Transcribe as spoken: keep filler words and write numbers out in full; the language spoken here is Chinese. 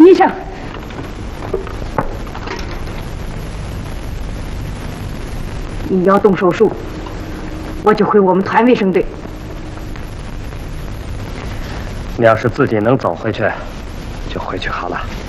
医生，你要动手术，我就回我们团卫生队。 你要是自己能走回去，就回去好了。